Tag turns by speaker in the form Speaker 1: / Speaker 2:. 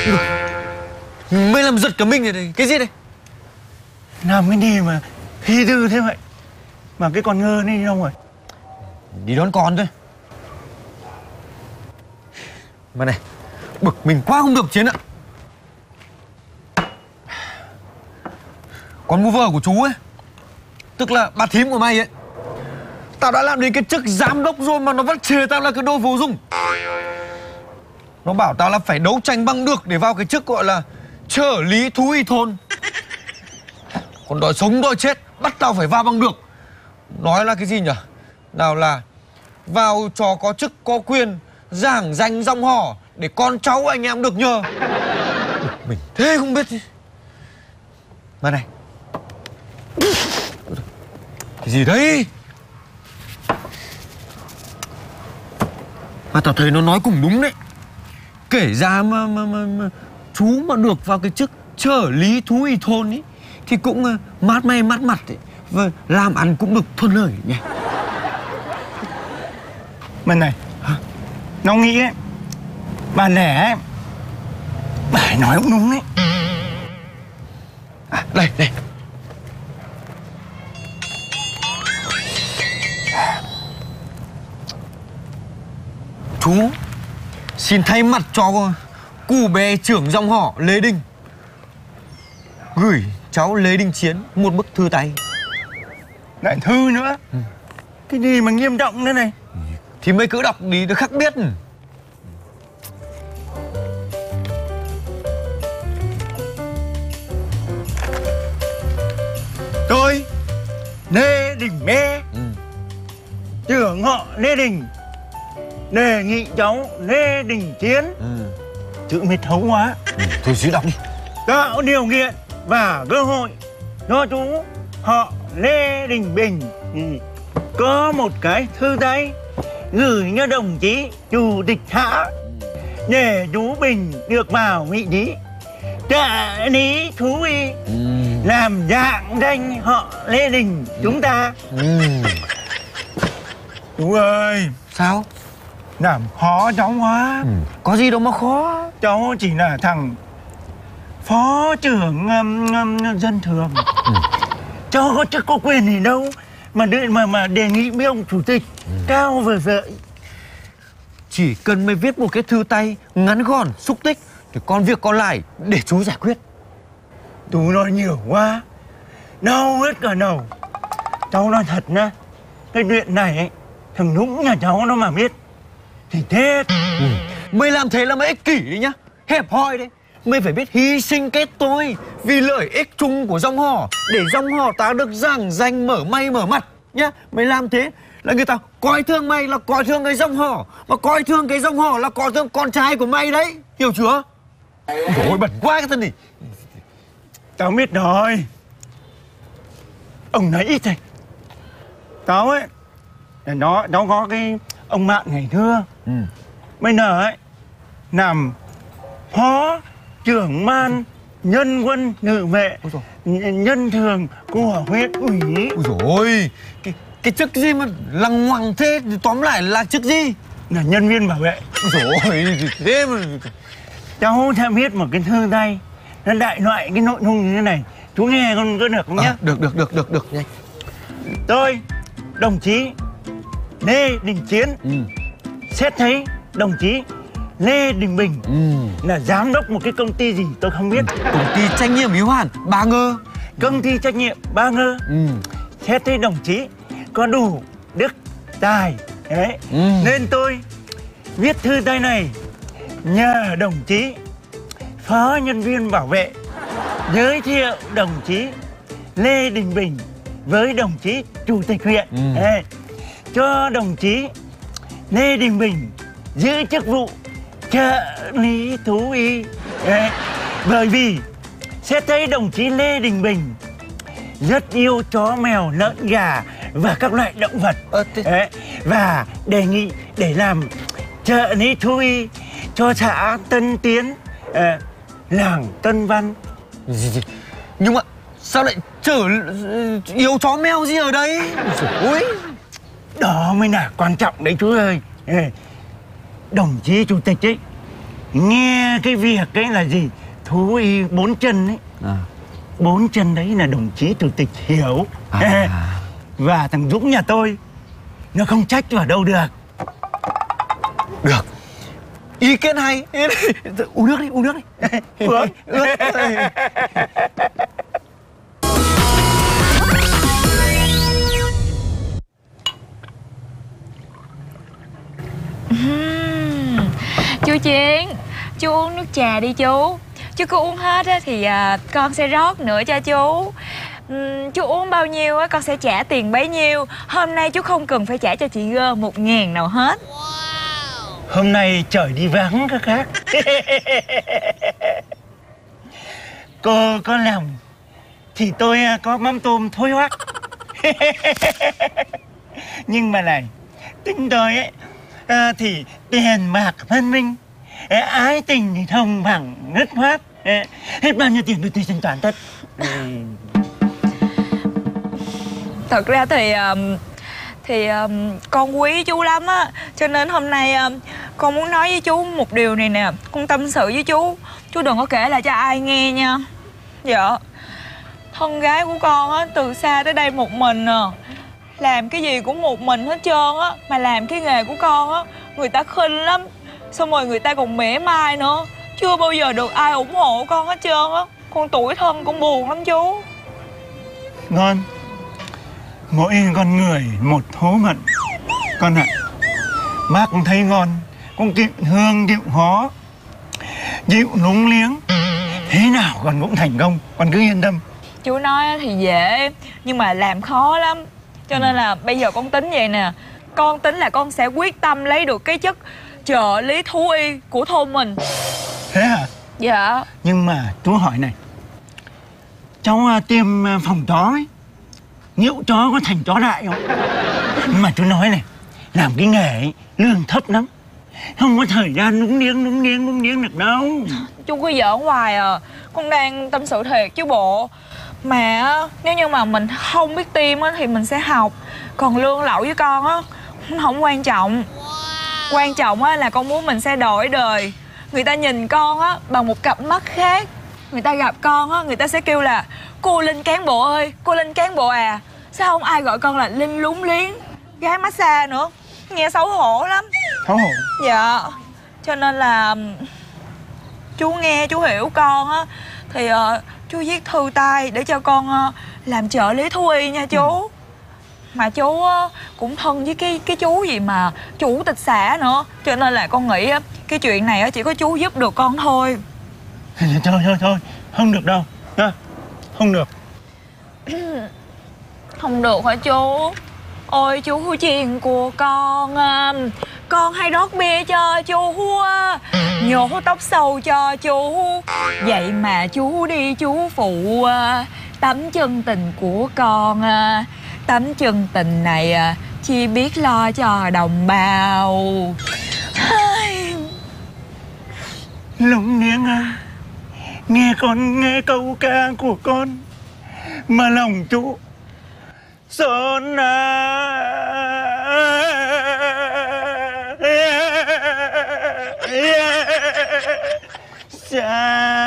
Speaker 1: Mày làm giật cả mình rồi đây. Cái gì đây?
Speaker 2: Làm cái gì mà phi tư thế vậy? Mà cái con ngơ này đi đâu rồi?
Speaker 1: Đi đón con thôi. Mà này, bực mình quá không được Chiến ạ. Con mua vợ của chú ấy, tức là bà thím của mày ấy, tao đã làm đến cái chức giám đốc rồi mà nó vẫn chê tao là cái đồ vô dụng. Nó bảo tao là phải đấu tranh bằng được để vào cái chức gọi là trợ lý thú y thôn. Còn đòi sống đòi chết bắt tao phải vào bằng được. Nói là cái gì nhỉ? Nào là vào trò có chức có quyền, giảng danh dòng họ để con cháu anh em được nhờ. Mình thế không biết gì. Mà này, cái gì đấy? Mà tao thấy nó nói cũng đúng đấy. Kể ra mà chú mà được vào cái chức trợ lý thú y thôn ấy thì cũng mát mẻ mát mặt ấy, và làm ăn cũng được thuận lợi nhỉ.
Speaker 2: Mà này, nó nghĩ ấy, bà lẻ ấy, bà nói cũng đúng đấy.
Speaker 1: À, đây, đây. Chú xin thay mặt cho cụ bè trưởng dòng họ Lê Đình gửi cháu Lê Đình Chiến một bức thư tay.
Speaker 2: Lại thư nữa. Cái gì mà nghiêm trọng thế này?
Speaker 1: Thì mấy cứ đọc đi được khắc biết.
Speaker 2: Tôi Lê Đình Mê, trưởng họ Lê Đình, đề nghị cháu Lê Đình Chiến, chữ mệt thấu quá,
Speaker 1: Thôi chú đọc đi.
Speaker 2: tạo điều kiện và cơ hội cho chú họ Lê Đình Bình có một cái thư tay gửi cho đồng chí chủ tịch xã để chú Bình được vào vị trí trợ lý thú y, làm dạng danh họ Lê Đình chúng ta. Chú ơi,
Speaker 1: Sao?
Speaker 2: làm khó cháu quá.
Speaker 1: Có gì đâu mà khó.
Speaker 2: Cháu chỉ là thằng phó trưởng dân thường. Cháu có chức có quyền gì đâu mà đề nghị với ông chủ tịch cao vừa vợi.
Speaker 1: Chỉ cần mày viết một cái thư tay ngắn gọn, xúc tích thì còn việc còn lại để chú giải quyết.
Speaker 2: Chú nói nhiều quá, đau hết cả đầu. Cháu nói thật nhá, cái chuyện này ấy, thằng Dũng nhà cháu nó mà biết thì chết.
Speaker 1: Mày làm thế là mày ích kỷ đấy nhá, hẹp hòi đấy. Mày phải biết hy sinh kết tôi vì lợi ích chung của dòng họ, để dòng họ ta được giảng danh mở may mở mặt nhá. Mày làm thế là người ta coi thương mày là coi thương cái dòng họ, mà coi thương cái dòng họ là coi thương con trai của mày đấy, hiểu chưa? Ôi bẩn quá cái thân này.
Speaker 2: Cháu biết rồi. Ông nói ít thôi. Cháu ấy, nó có cái ông Mạn ngày xưa. Bây giờ ấy, làm phó trưởng ban nhân quân ngự vệ nhân thường của huyện ủy.
Speaker 1: Ôi dồi ôi, cái chức gì mà lằng ngoằng thế, tóm lại là chức gì?
Speaker 2: Là nhân viên bảo vệ.
Speaker 1: Ôi dồi ôi, thế mà...
Speaker 2: Cháu sẽ viết một cái thư tay, nó đại loại cái nội dung như thế này. Chú nghe con có được không nhá?
Speaker 1: Được nhanh.
Speaker 2: Tôi, đồng chí Lê Đình Chiến, xét thấy đồng chí Lê Đình Bình là giám đốc một cái công ty gì tôi không biết.
Speaker 1: Công ty trách nhiệm hữu hạn Ba Ngơ.
Speaker 2: Công ty trách nhiệm Ba Ngơ. Xét thấy đồng chí có đủ đức tài đấy, nên tôi viết thư tay này nhờ đồng chí phó nhân viên bảo vệ giới thiệu đồng chí Lê Đình Bình với đồng chí chủ tịch huyện, cho đồng chí Lê Đình Bình giữ chức vụ trợ lý thú y. Bởi vì xét thấy đồng chí Lê Đình Bình rất yêu chó mèo lợn gà và các loại động vật, và đề nghị để làm trợ lý thú y cho xã Tân Tiến, làng Tân Văn.
Speaker 1: Nhưng mà sao lại yêu chó mèo gì ở đây? Ôi,
Speaker 2: đó mới là quan trọng đấy chú ơi. Đồng chí chủ tịch ấy nghe cái việc ấy là gì, thú y 4 chân ấy. 4 chân đấy là đồng chí chủ tịch hiểu. Và thằng Dũng nhà tôi nó không trách vào đâu được.
Speaker 1: Được, ý kiến hay. Uống nước đi, uống nước đi.
Speaker 2: Uống.
Speaker 3: Chú Chiến, chú uống nước trà đi chú. Chú cứ uống hết á thì con sẽ rót nữa cho chú. Chú uống bao nhiêu á con sẽ trả tiền bấy nhiêu. Hôm nay chú không cần phải trả cho chị Gơ 1.000 nào hết.
Speaker 2: Hôm nay trời đi vắng các khác. Cô có lòng thì tôi có mắm tôm thối hoắc. Nhưng mà này, tính tôi ấy thì tiền bạc phân minh, ái tình thì thông bằng ngất hoát. Hết bao nhiêu tiền tôi thanh toán tất.
Speaker 3: Thật ra thì con quý chú lắm á. Cho nên hôm nay con muốn nói với chú một điều này nè. Con tâm sự với chú. Chú đừng có kể lại cho ai nghe nha. Dạ, thân gái của con á từ xa tới đây một mình à. Làm cái gì cũng một mình hết trơn á. Mà làm cái nghề của con á người ta khinh lắm. Xong rồi người ta còn mỉa mai nữa. Chưa bao giờ được ai ủng hộ con hết trơn á. Con tủi thân cũng buồn lắm chú.
Speaker 2: Ngon. Mỗi con người một thố mận. Con ạ, bác cũng thấy ngon, cũng chịu hương chịu khó, chịu lúng liếng, thế nào con cũng thành công. Con cứ yên tâm.
Speaker 3: Chú nói thì dễ nhưng mà làm khó lắm. Cho nên là bây giờ con tính vậy nè. Con tính là con sẽ quyết tâm lấy được cái chức trợ lý thú y của thôn mình.
Speaker 2: Thế hả?
Speaker 3: Dạ.
Speaker 2: Nhưng mà chú hỏi này, cháu tiêm phòng chó ấy, nhỡ chó có thành chó đại không? Nhưng mà chú nói này, làm cái nghề ấy, lương thấp lắm, không có thời gian núng niếng được đâu.
Speaker 3: Chú cứ giỡn hoài à. Con đang tâm sự thiệt chứ bộ. Mà nếu như mà mình không biết tiêm á thì mình sẽ học. Còn lương lậu với con á không quan trọng. Quan trọng á là con muốn mình sẽ đổi đời. Người ta nhìn con á bằng một cặp mắt khác. Người ta gặp con á, người ta sẽ kêu là cô Linh cán bộ ơi, cô Linh cán bộ à. Sao không ai gọi con là Linh lúng liếng, gái massage nữa. Nghe xấu hổ lắm.
Speaker 2: Xấu hổ?
Speaker 3: Dạ. Cho nên là chú nghe, chú hiểu con á thì chú viết thư tay để cho con làm trợ lý thú y nha chú. Mà chú cũng thân với cái chú gì mà chủ tịch xã nữa. Cho nên là con nghĩ cái chuyện này chỉ có chú giúp được con thôi.
Speaker 2: Thôi, không được đâu. Không được.
Speaker 3: Không được hả chú? Ôi chú Chiền của con hay rót bia cho chú, nhổ tóc sâu cho chú. Vậy mà chú đi chú phụ tấm chân tình của con. Tấm chân tình này chỉ biết lo cho đồng bào.
Speaker 2: Lúng liếng ơi, nghe câu ca của con mà lòng chú xót xa.